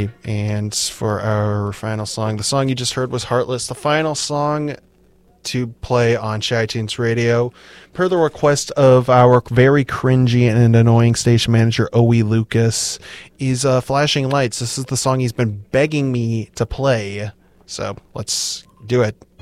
Energy. And for our final song, the song you just heard was Heartless, the final song to play on Shy Tunes Radio, per the request of our very cringy and annoying station manager, Owie Lucas, is Flashing Lights. This is the song he's been begging me to play, so let's do it.